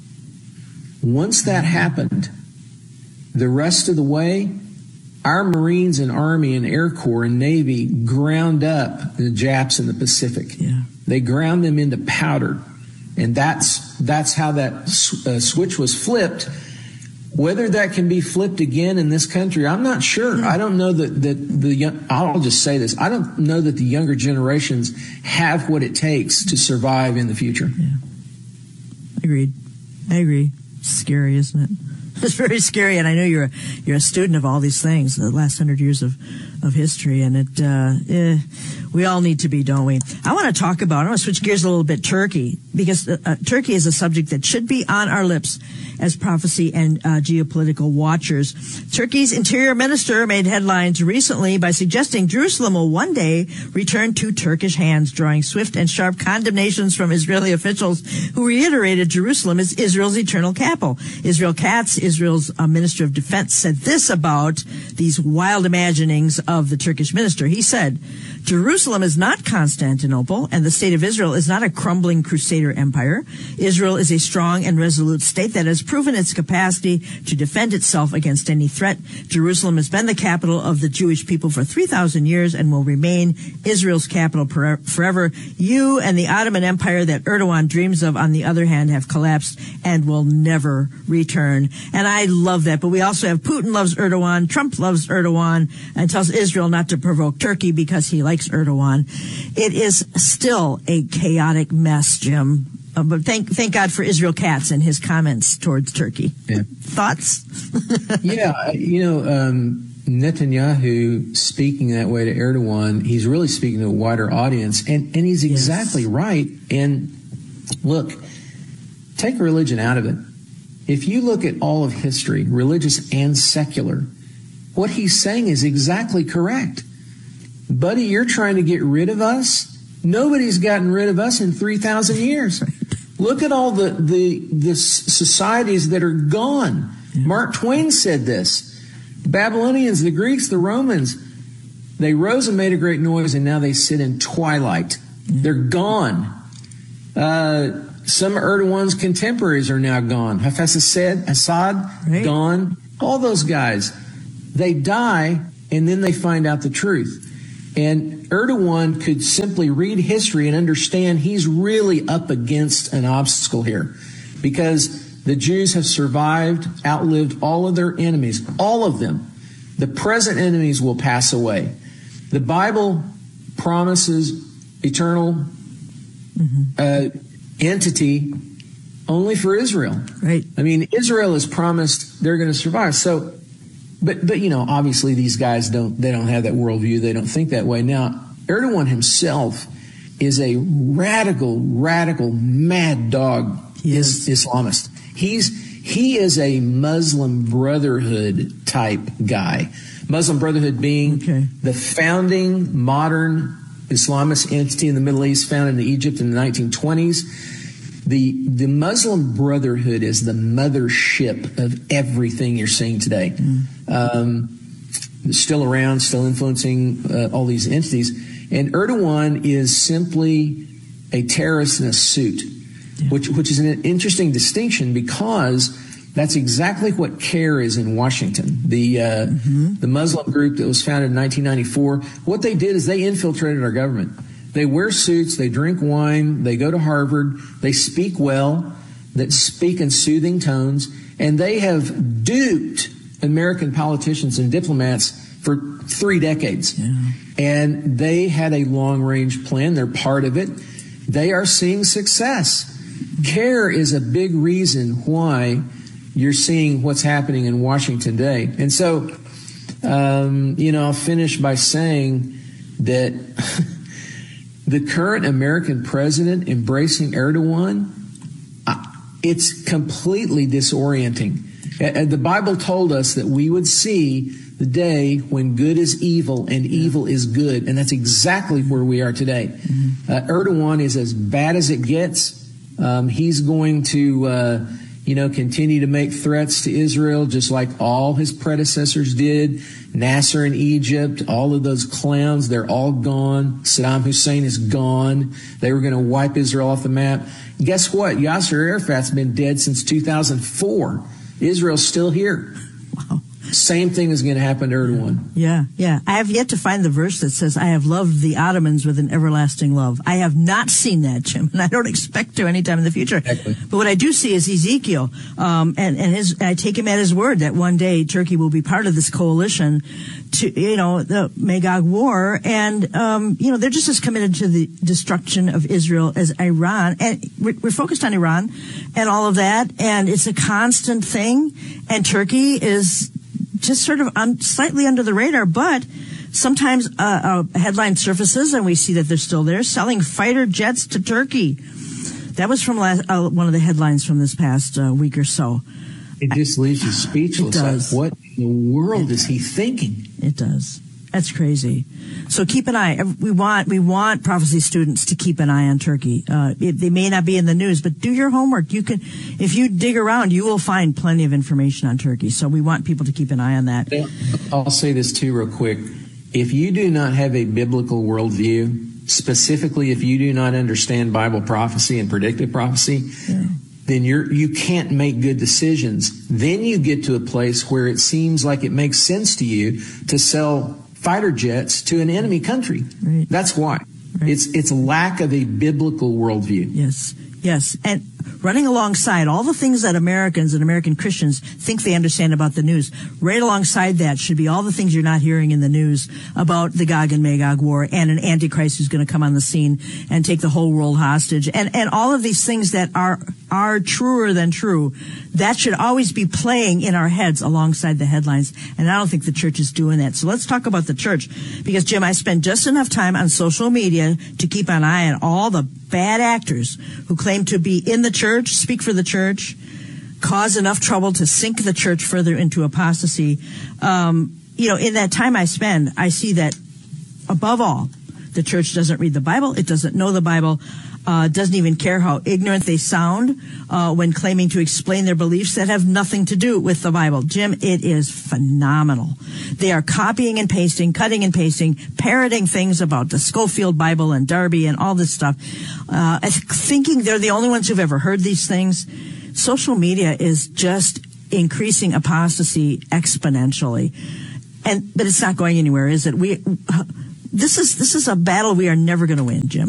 Once that happened, the rest of the way, our Marines and Army and Air Corps and Navy ground up the Japs in the Pacific. Yeah. They ground them into powder. And that's that's how that uh, switch was flipped. Whether that can be flipped again in this country, I'm not sure. Yeah. I don't know that, that the young, I'll just say this. I don't know that the younger generations have what it takes to survive in the future. Yeah. Agreed. I agree. It's scary, isn't it? It's very scary, and I know you're a, you're a student of all these things, the last hundred years of, of history, and it uh, eh, we all need to be, don't we? I want to talk about, I want to switch gears a little bit, Turkey, because uh, Turkey is a subject that should be on our lips as prophecy and uh, geopolitical watchers. Turkey's interior minister made headlines recently by suggesting Jerusalem will one day return to Turkish hands, drawing swift and sharp condemnations from Israeli officials who reiterated Jerusalem is Israel's eternal capital. Israel Katz, Israel's uh, Minister of Defense, said this about these wild imaginings of the Turkish minister. He said, Jerusalem is not Constantinople, and the state of Israel is not a crumbling crusader empire. Israel is a strong and resolute state that has proven its capacity to defend itself against any threat. Jerusalem has been the capital of the Jewish people for three thousand years and will remain Israel's capital forever. You and the Ottoman Empire that Erdogan dreams of, on the other hand, have collapsed and will never return. And I love that. But we also have Putin loves Erdogan, Trump loves Erdogan, and tells Israel not to provoke Turkey because he likes Erdogan. It is still a chaotic mess, Jim. Uh, but thank thank God for Israel Katz and his comments towards Turkey. Yeah. Thoughts? yeah, you know, um, Netanyahu speaking that way to Erdogan, he's really speaking to a wider audience, and, and he's exactly yes. right. And look, take religion out of it. If you look at all of history, religious and secular, what he's saying is exactly correct. Buddy, you're trying to get rid of us? Nobody's gotten rid of us in three thousand years. Look at all the, the, the societies that are gone. Yeah. Mark Twain said this. The Babylonians, the Greeks, the Romans, they rose and made a great noise, and now they sit in twilight. Yeah. They're gone. Uh, some of Erdogan's contemporaries are now gone. Hafez Assad, Assad right. gone. All those guys. They die, and then they find out the truth. And Erdogan could simply read history and understand he's really up against an obstacle here, because the Jews have survived, outlived all of their enemies, all of them. The present enemies will pass away. The Bible promises eternal mm-hmm. uh, entity only for Israel. Right. I mean, Israel is promised they're going to survive. So, But, but you know, obviously these guys don't, they don't have that worldview. They don't think that way. Now, Erdogan himself is a radical, radical, mad dog is Islamist. He's, he is a Muslim Brotherhood type guy. Muslim Brotherhood being okay. the founding modern Islamist entity in the Middle East, founded in Egypt in the nineteen twenties. The the Muslim Brotherhood is the mothership of everything you're seeing today. Mm. Um, still around, still influencing uh, all these entities. And Erdogan is simply a terrorist in a suit, yeah. which which is an interesting distinction, because that's exactly what CAIR is in Washington, the uh, mm-hmm. the Muslim group that was founded in nineteen ninety-four. What they did is they infiltrated our government. They wear suits, they drink wine, they go to Harvard, they speak well, that speak in soothing tones, and they have duped American politicians and diplomats for three decades. Yeah. And they had a long-range plan. They're part of it. They are seeing success. CAIR is a big reason why you're seeing what's happening in Washington today. And so, um, you know, I'll finish by saying that the current American president embracing Erdogan, uh, it's completely disorienting. Uh, the Bible told us that we would see the day when good is evil and evil is good, and that's exactly where we are today. Mm-hmm. Uh, Erdogan is as bad as it gets. Um, he's going to, uh, you know, continue to make threats to Israel, just like all his predecessors did. Nasser in Egypt, all of those clowns, they're all gone. Saddam Hussein is gone. They were going to wipe Israel off the map. Guess what? Yasser Arafat's been dead since two thousand four. Israel's still here. Wow. Same thing is going to happen to Erdogan. Yeah, yeah. I have yet to find the verse that says, I have loved the Ottomans with an everlasting love. I have not seen that, Jim, and I don't expect to anytime in the future. Exactly. But what I do see is Ezekiel, um, and, and his, I take him at his word that one day Turkey will be part of this coalition to, you know, the Magog War, and, um, you know, they're just as committed to the destruction of Israel as Iran, and we're, we're focused on Iran and all of that, and it's a constant thing, and Turkey is just sort of un- slightly under the radar, but Sometimes uh, a headline surfaces and we see that they're still there, selling fighter jets to Turkey. That was from last, uh, one of the headlines from this past uh, week or so. It just leaves you speechless. It does. Like, what in the world is he thinking? It does. That's crazy. So keep an eye. We want we want prophecy students to keep an eye on Turkey. Uh, it, they may not be in the news, but do your homework. You can, if you dig around, you will find plenty of information on Turkey. So we want people to keep an eye on that. I'll say this too, real quick. If you do not have a biblical worldview, specifically if you do not understand Bible prophecy and predictive prophecy, yeah. then you're you can't make good decisions. Then you get to a place where it seems like it makes sense to you to sell fighter jets to an enemy country. Right. That's why. Right. It's it's a lack of a biblical worldview. Yes, yes. And running alongside all the things that Americans and American Christians think they understand about the news, right alongside that should be all the things you're not hearing in the news about the Gog and Magog war and an Antichrist who's going to come on the scene and take the whole world hostage. And, and all of these things that are, are truer than true, that should always be playing in our heads alongside the headlines. And I don't think the church is doing that. So let's talk about the church. Because, Jim, I spend just enough time on social media to keep an eye on all the bad actors who claim to be in the church, speak for the church, cause enough trouble to sink the church further into apostasy. Um, you know, in that time I spend, I see that above all, the church doesn't read the Bible. It doesn't know the Bible. Uh, doesn't even care how ignorant they sound uh, when claiming to explain their beliefs that have nothing to do with the Bible. Jim, it is phenomenal. They are copying and pasting, cutting and pasting, parroting things about the Schofield Bible and Darby and all this stuff, uh, thinking they're the only ones who've ever heard these things. Social media is just increasing apostasy exponentially. And but it's not going anywhere, is it? We uh, this is this is a battle we are never going to win, Jim.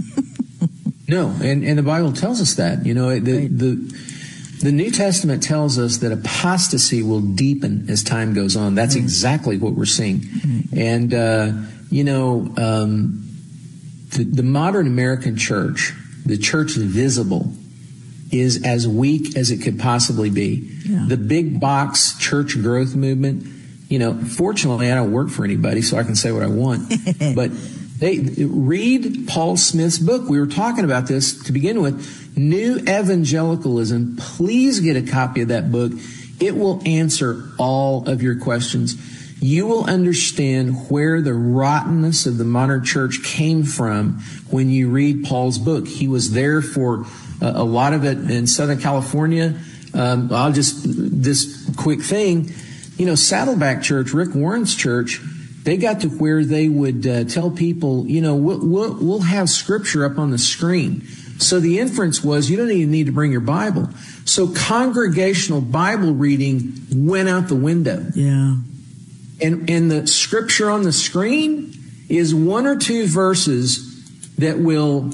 No, and, and the Bible tells us that. You know, the, right. the the New Testament tells us that apostasy will deepen as time goes on. That's right. exactly what we're seeing. Mm-hmm. And, uh, you know, um, the, the modern American church, the church visible, is as weak as it could possibly be. Yeah. The big box church growth movement, you know, fortunately, I don't work for anybody, so I can say what I want. But They read Paul Smith's book. We were talking about this to begin with. New Evangelicalism. Please get a copy of that book. It will answer all of your questions. You will understand where the rottenness of the modern church came from when you read Paul's book. He was there for a, a lot of it in Southern California. Um, I'll just, this quick thing, you know, Saddleback Church, Rick Warren's church, they got to where they would uh, tell people, you know, we'll, we'll, we'll have scripture up on the screen. So the inference was you don't even need to bring your Bible. So congregational Bible reading went out the window. Yeah. And, and the scripture on the screen is one or two verses that will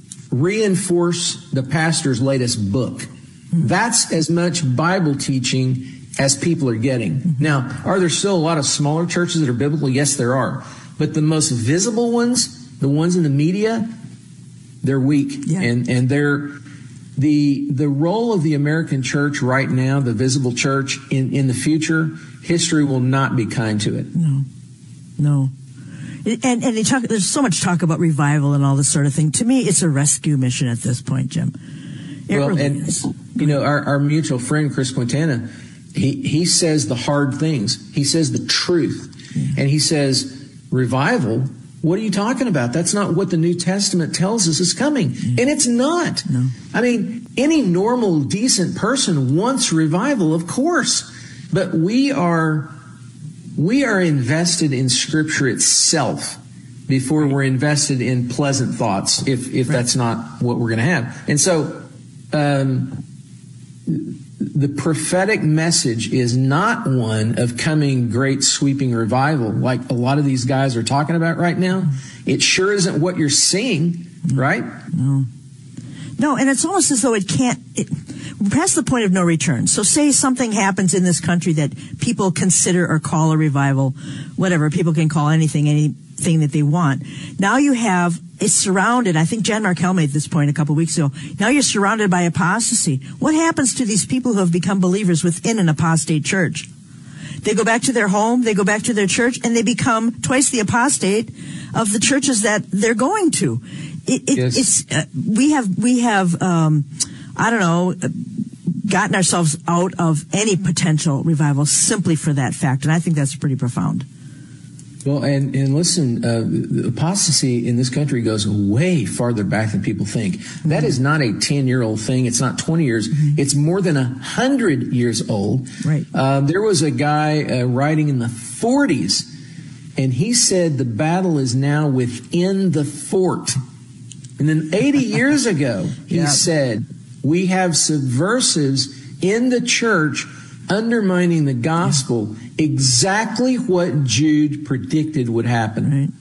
reinforce the pastor's latest book. That's as much Bible teaching as people are getting. Now, are there still a lot of smaller churches that are biblical? Yes, there are. But the most visible ones, the ones in the media, they're weak. Yeah. And and they're the the role of the American church right now, the visible church in, in the future, history will not be kind to it. No. No. And and they talk there's so much talk about revival and all this sort of thing. To me, it's a rescue mission at this point, Jim. It well, really and is. You know, our, our mutual friend Chris Quintana, He he says the hard things. He says the truth. Yeah. And he says, revival? What are you talking about? That's not what the New Testament tells us is coming. Yeah. And it's not. No. I mean, any normal, decent person wants revival, of course. But we are, we are invested in Scripture itself before we're invested in pleasant thoughts, if, if right. that's not what we're going to have. And so, um, the prophetic message is not one of coming great sweeping revival like a lot of these guys are talking about right now. It sure isn't what you're seeing, right? No. No, and it's almost as though it can't, it, we're past the point of no return. So say something happens in this country that people consider or call a revival, whatever, people can call anything, anything that they want. Now you have, it's surrounded, I think Jan Markell made this point a couple of weeks ago, now you're surrounded by apostasy. What happens to these people who have become believers within an apostate church? They go back to their home, they go back to their church, and they become twice the apostate of the churches that they're going to. It, it, yes. It's uh, we have we have um, I don't know gotten ourselves out of any potential revival simply for that fact, and I think that's pretty profound. Well, and, and listen, uh, the apostasy in this country goes way farther back than people think. Mm-hmm. That is not a ten-year-old thing. It's not twenty years. Mm-hmm. It's more than one hundred years old. Right. Uh, there was a guy uh, writing in the forties, and he said the battle is now within the fort. And then eighty years ago, he yeah. said, we have subversives in the church undermining the gospel, exactly what Jude predicted would happen. Right.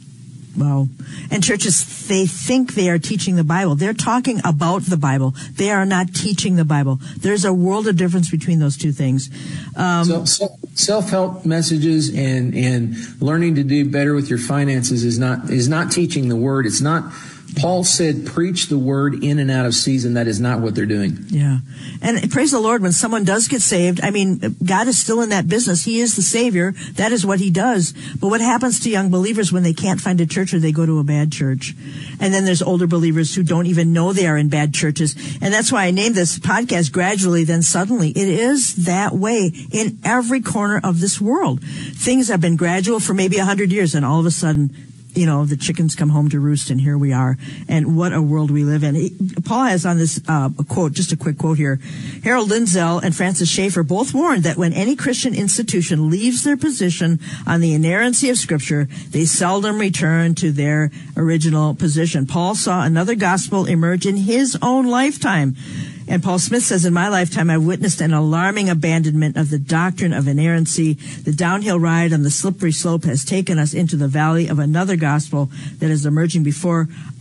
Wow. And churches, they think they are teaching the Bible. They're talking about the Bible. They are not teaching the Bible. There's a world of difference between those two things. Um, so, so self-help messages and, and learning to do better with your finances is not, is not teaching the word. It's not, Paul said, preach the word in and out of season. That is not what they're doing. Yeah. And praise the Lord, when someone does get saved, I mean, God is still in that business. He is the Savior. That is what he does. But what happens to young believers when they can't find a church or they go to a bad church? And then there's older believers who don't even know they are in bad churches. And that's why I named this podcast Gradually, Then Suddenly. It is that way in every corner of this world. Things have been gradual for maybe a hundred years, and all of a sudden, you know, the chickens come home to roost, and here we are. And what a world we live in. He, Paul has on this uh, quote, just a quick quote here. Harold Lindsell and Francis Schaeffer both warned that when any Christian institution leaves their position on the inerrancy of Scripture, they seldom return to their original position. Paul saw another gospel emerge in his own lifetime. And Paul Smith says, in my lifetime, I witnessed an alarming abandonment of the doctrine of inerrancy. The downhill ride on the slippery slope has taken us into the valley of another gospel that is emerging before